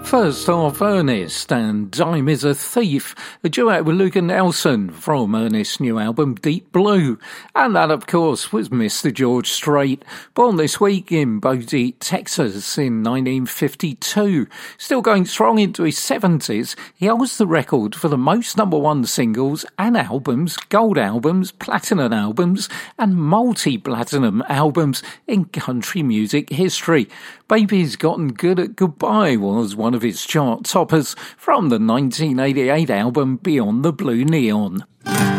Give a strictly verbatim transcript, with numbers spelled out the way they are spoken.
First off, Ernest and Time is a Thief, a duet with Luke and Nelson from Ernest's new album Deep Blue. And that, of course, was Mister George Strait, born this week in Bodie, Texas in nineteen fifty-two. Still going strong into his seventies, he holds the record for the most number one singles and albums, gold albums, platinum albums, and multi-platinum albums in country music history. Baby's Gotten Good at Goodbye was one of his chart toppers from the nineteen eighty-eight album Beyond the Blue Neon.